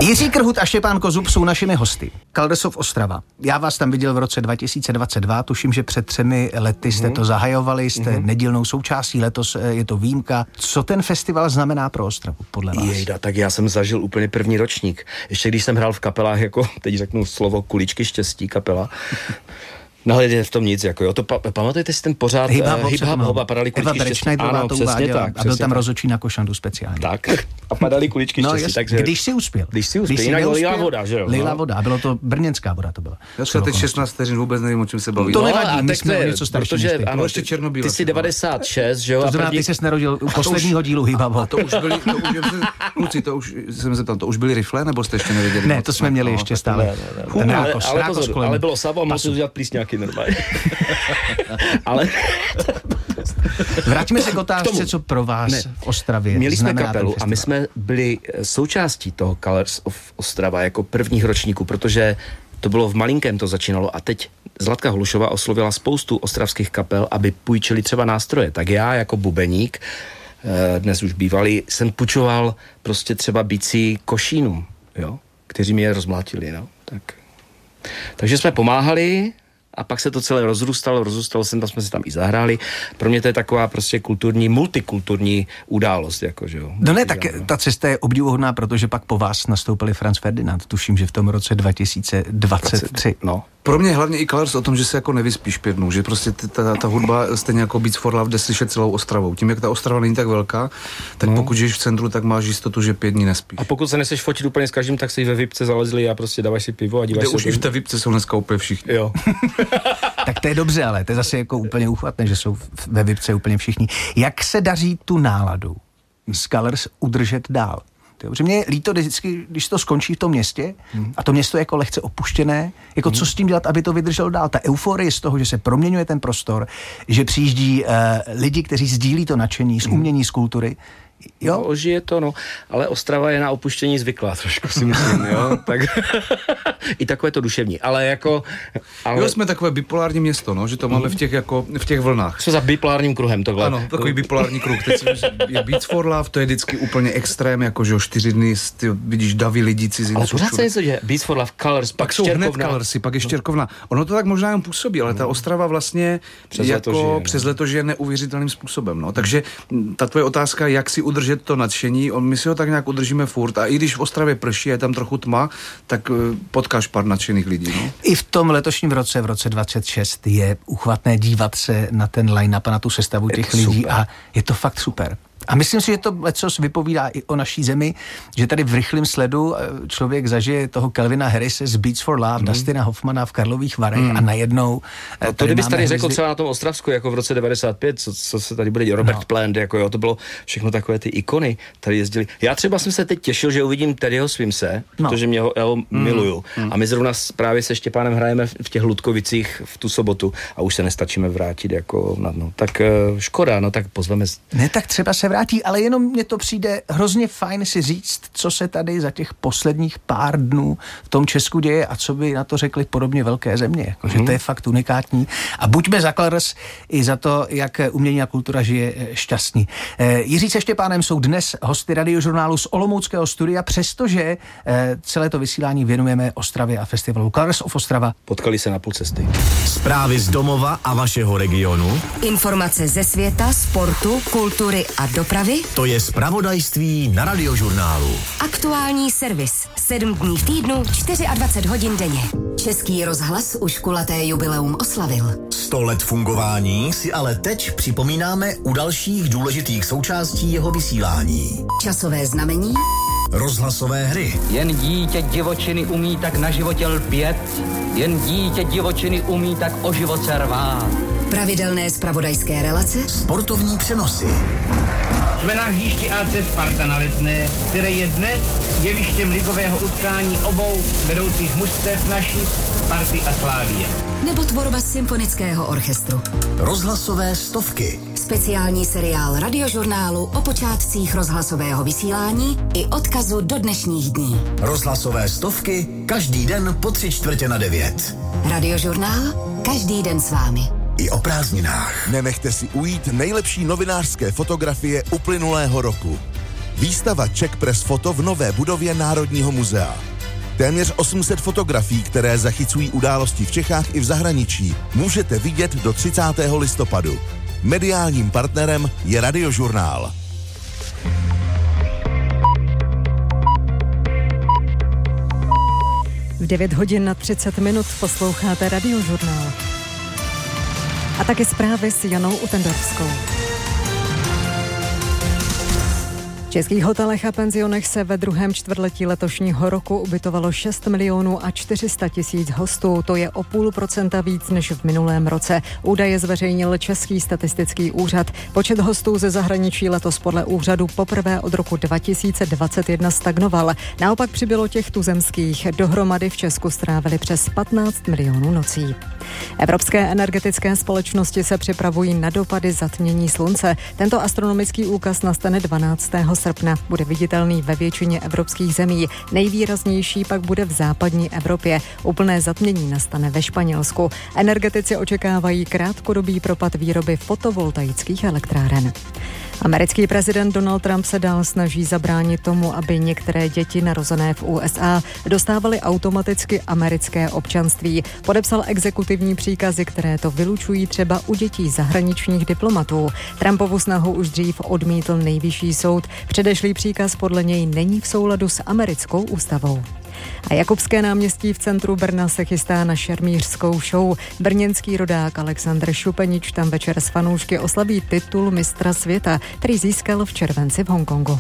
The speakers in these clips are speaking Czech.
Jiří Krhut a Štěpán Kozub jsou našimi hosty. Colors of Ostrava. Já vás tam viděl v roce 2022, tuším, že před 3 lety jste to zahajovali, jste nedílnou součástí, letos je to výjimka. Co ten festival znamená pro Ostravu, podle vás? Jejda, tak já jsem zažil úplně první ročník. Ještě když jsem hrál v kapelách, jako teď řeknu slovo Kuličky štěstí kapela, no, je v tom nic, jako jo. To pamatujete si ten pořád hip-hop a padaly kuličky štěstí? Ano, přesně tak. A byl tam rozhodčí na Košandu speciálně. Tak. A padaly kuličky štěstí. Takže... Když si uspěl. Jinak lila voda, že jo? Lila voda, bylo to brněnská voda, to byla. Já jsem teď 16 vteřin vůbec nevím, o čem se baví. To nevadí, my jsme o něco starší než ty. Ano, ještě Černobíla. Ty jsi 96, že jo? To znamená, ty jsi narodil u posledního dílu hip-hopu. A to už byli, kluci, to už jsem zeptal, to už byli rifle, nebo jste ještě nevěděli? Ne, to jsme měli ještě stále. Ale bylo Savo a musím udělat plísňáky normálně. Ale... Vraťme se k otázce, co pro vás v Ostravě. Měli jsme kapelu a my jsme byli součástí toho Colors of Ostrava jako prvních ročníků, protože to bylo v malinkém, to začínalo a teď Zlatka Hlušová oslovila spoustu ostravských kapel, aby půjčili třeba nástroje. Tak já jako bubeník, dnes už bývalý, jsem půjčoval prostě třeba bicí Košínům, jo, kteří mě je rozmlátili, no. Takže jsme pomáhali. A pak se to celé rozrůstalo jsem, tam jsme si tam i zahráli. Pro mě to je taková prostě multikulturní událost, jako, že jo. No ne, tak ta cesta je obdivuhodná, protože pak po vás nastoupili Franz Ferdinand, tuším, že v tom roce 2023. No. Pro mě hlavně i Colors o tom, že se jako nevyspíš 5 dnů, že prostě ta hudba stejně jako Beats for Love jde slyšet celou Ostravou. Tím, jak ta Ostrava není tak velká, tak pokud žiješ v centru, tak máš jistotu, že 5 dní nespíš. A pokud se neseš fotit úplně s každým, tak si ve VIPce zalezli a prostě dáváš si pivo a díváš se. Už i v té VIPce jsou dneska úplně všichni. Jo. Tak to je dobře, ale to je zase jako úplně uchvatné, že jsou ve VIPce úplně všichni. Jak se daří tu náladu z Colors udržet dál? Protože mě je líto vždycky, když to skončí v tom městě a to město je jako lehce opuštěné, jako co s tím dělat, aby to vydrželo dál. Ta euforie z toho, že se proměňuje ten prostor, že přijíždí lidi, kteří sdílí to nadšení z umění, z kultury. Jo? No, žije to, no. Ale Ostrava je na opuštění zvyklá trošku, si myslím, jo. Tak i takové to duševní, ale jako... Jo, jsme takové bipolární město, no, že to máme v těch vlnách. Jsme za bipolárním kruhem, tohle. Ano, takový bipolární kruh. Teď je Beats for Love, to je vždycky úplně extrém, jako že 4 dny vidíš davy lidí cizinců. Ale pořád se něco děje. Beats for Love, Colors, pak jsou hned Colorsy, pak je Štěrkovna. Ono to tak možná jen působí, ale ta Ostrava vlastně přes leto žije neuvěřitelným způsobem, no. Takže ta tvoje otázka, jak si udržet to nadšení, my si ho tak nějak udržíme furt a i když v Ostravě prší, je tam trochu tma, tak potkáš pár nadšených lidí. No? I v tom letošním roce, v roce 26, je uchvatné dívat se na ten line-up a na tu sestavu těch lidí super. A je to fakt super. A myslím si, že to lecos vypovídá i o naší zemi, že tady v rychlém sledu člověk zažije toho Calvina Harrise z Beats for Love, Dustina Hoffmana v Karlových Varech a najednou... To kdybys tady řekl třeba na tom Ostravsku, jako v roce 95, co se tady bude dělat, Robert Plant, jako jo, to bylo všechno takové ty ikony, tady jezdili. Já třeba jsem se teď těšil, že uvidím Teddyho Swimse, protože já ho miluju. A my zrovna právě se Štěpánem hrajeme v těch Ludkovicích v tu sobotu a už se nestačíme vrátit jako na dno. Tak škoda, no tak pozveme... Ne, tak třeba se vrátí, ale jenom mně to přijde hrozně fajn si říct, co se tady za těch posledních pár dnů v tom Česku děje a co by na to řekli podobně velké země. Jako, že to je fakt unikátní. A buďme za Colors i za to, jak umění a kultura žije šťastný. Jiří se Štěpánem jsou dnes hosty Radiožurnálu z olomouckého studia, přestože celé to vysílání věnujeme Ostravě a festivalu Colors of Ostrava. Potkali se na půl cesty. Zprávy z domova a vašeho regionu. Informace ze světa, sportu, kultury a dopravy. To je zpravodajství na Radiožurnálu. Aktuální servis. 7 dní v týdnu, 24 hodin denně. Český rozhlas už kulaté jubileum oslavil. 100 let fungování si ale teď připomínáme u dalších důležitých součástí jeho vysílání. Časové znamení. Rozhlasové hry. Jen dítě divočiny umí tak na životě lpět, jen dítě divočiny umí tak o život se rvát. Pravidelné zpravodajské relace. Sportovní přenosy. Jsme na hřišti AC Sparta na Letné, které je dnes jevištěm ligového utkání obou vedoucích mužstev naší Sparty a Slávie. Nebo tvorba symfonického orchestru. Rozhlasové stovky. Speciální seriál Radiožurnálu o počátcích rozhlasového vysílání i odkazu do dnešních dní. Rozhlasové stovky každý den po 8:45. Radiožurnál každý den s vámi. I o prázdninách. Nenechte si ujít nejlepší novinářské fotografie uplynulého roku. Výstava Czech Press Photo v nové budově Národního muzea. Téměř 800 fotografií, které zachycují události v Čechách i v zahraničí, můžete vidět do 30. listopadu. Mediálním partnerem je Radiožurnál. V 9 hodin na 30 minut posloucháte Radiožurnál. A taky zprávy s Janou Utendorskou. V českých hotelech a penzionech se ve druhém čtvrtletí letošního roku ubytovalo 6 milionů a 400 tisíc hostů. To je o 0,5% víc než v minulém roce. Údaje zveřejnil Český statistický úřad. Počet hostů ze zahraničí letos podle úřadu poprvé od roku 2021 stagnoval. Naopak přibylo těch tuzemských. Dohromady v Česku strávili přes 15 milionů nocí. Evropské energetické společnosti se připravují na dopady zatmění slunce. Tento astronomický úkaz nastane 12. srpna. Bude viditelný ve většině evropských zemí. Nejvýraznější pak bude v západní Evropě. Úplné zatmění nastane ve Španělsku. Energetici očekávají krátkodobý propad výroby fotovoltaických elektráren. Americký prezident Donald Trump se dál snaží zabránit tomu, aby některé děti narozené v USA dostávaly automaticky americké občanství. Podepsal exekutivní příkazy, které to vylučují třeba u dětí zahraničních diplomatů. Trumpovu snahu už dřív odmítl nejvyšší soud. Předešlý příkaz podle něj není v souladu s americkou ústavou. A Jakubské náměstí v centru Brna se chystá na šermířskou show. Brněnský rodák Alexandr Šupenič tam večer s fanoušky oslaví titul mistra světa, který získal v červenci v Hongkongu.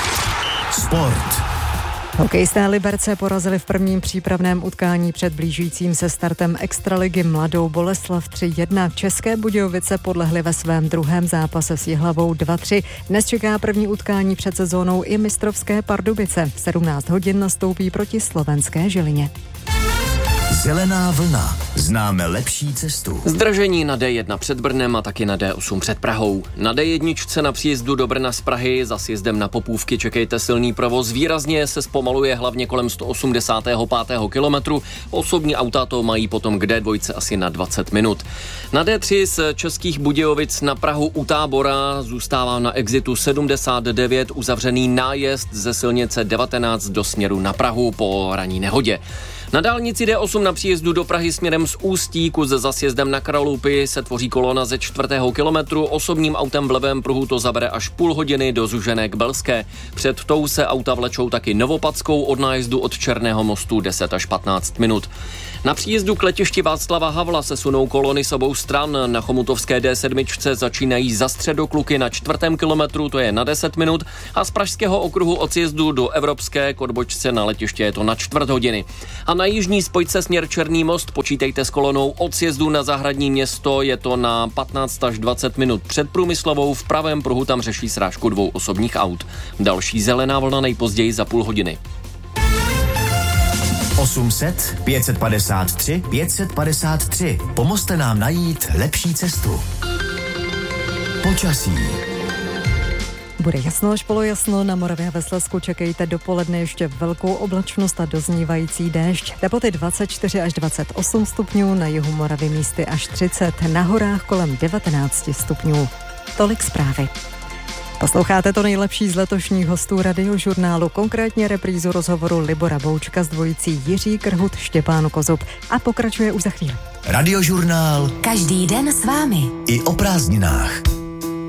Sport. Hokejisté Liberce porazili v prvním přípravném utkání před blížícím se startem extraligy Mladou Boleslav 3-1. České Budějovice podlehly ve svém druhém zápase s Jihlavou 2-3. Dnes čeká první utkání před sezónou i mistrovské Pardubice. V 17 hodin nastoupí proti slovenské Žilině. Zelená vlna. Známe lepší cestu. Zdržení na D1 před Brnem a taky na D8 před Prahou. Na D1 na příjezdu do Brna z Prahy za sjezdem na Popůvky čekejte silný provoz. Výrazně se zpomaluje hlavně kolem 185. kilometru. Osobní auta to mají potom k D2 asi na 20 minut. Na D3 z Českých Budějovic na Prahu u Tábora zůstává na exitu 79 uzavřený nájezd ze silnice 19 do směru na Prahu po ranní nehodě. Na dálnici D8 na příjezdu do Prahy směrem z Ústí kus za sjezdem na Kralupy se tvoří kolona ze 4. kilometru. Osobním autem v levém pruhu to zabere až půl hodiny do Zužené k Belské. Před tou se auta vlečou taky Novopadskou od nájezdu od Černého mostu 10 až 15 minut. Na příjezdu k letišti Václava Havla se sunou kolony s obou stran. Na chomutovské D7 začínají za Středokluky na 4. kilometru, to je na 10 minut, a z pražského okruhu od sjezdu do Evropské k odbočce na letiště je to na 4 hodiny. A na jižní spojce směr Černý most počítejte s kolonou od sjezdu na Zahradní Město, je to na 15 až 20 minut před Průmyslovou, v pravém pruhu tam řeší srážku 2 osobních aut. Další zelená vlna nejpozději za půl hodiny. 800 553 553. Pomozte nám najít lepší cestu. Počasí. Bude jasno až polojasno, na Moravě a ve Slezsku čekejte dopoledne ještě velkou oblačnost a doznívající déšť. Teploty 24 až 28 stupňů, na jihu Moravy místy až 30, na horách kolem 19 stupňů. Tolik zprávy. Posloucháte to nejlepší z letošních hostů Radiožurnálu, konkrétně reprízu rozhovoru Libora Boučka s dvojicí Jiří Krhut, Štěpán Kozub, a pokračuje už za chvíli. Radiožurnál. Každý den s vámi. I o prázdninách.